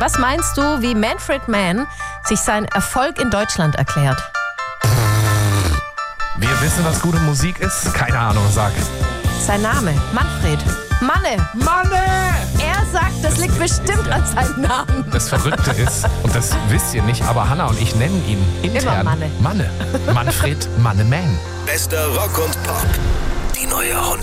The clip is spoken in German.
Was meinst du, wie Manfred Mann sich seinen Erfolg in Deutschland erklärt? Wir wissen, was gute Musik ist? Keine Ahnung, sag. Sein Name, Manfred. Manne. Er sagt, das liegt bestimmt an seinem Namen. Das Verrückte ist, und das wisst ihr nicht, aber Hannah und ich nennen ihn intern Immer Manne. Manfred Manne Man. Bester Rock und Pop. Die neue Hot